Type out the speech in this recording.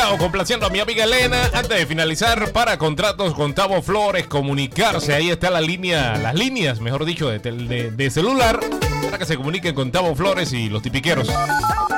Bueno, complaciendo a mi amiga Elena. Antes de finalizar, para contratos con Tavo Flores, comunicarse. Ahí está la línea, las líneas, mejor dicho, de celular, para que se comuniquen con Tavo Flores y los tipiqueros.